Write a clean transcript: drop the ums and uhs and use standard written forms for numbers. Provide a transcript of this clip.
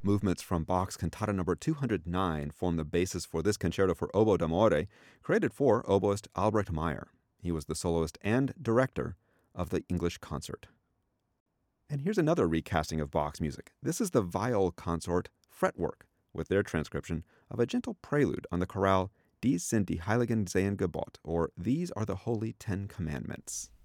movements from Bach's Cantata number 209 form the basis for this concerto for oboe d'amore, created for oboist Albrecht Meyer. He was the soloist and director of the English concert. And here's another recasting of Bach's music. This is the Viol Consort Fretwork, with their transcription of a gentle prelude on the chorale Dies sind die heiligen Zehn Gebote, or These are the Holy 10 Commandments.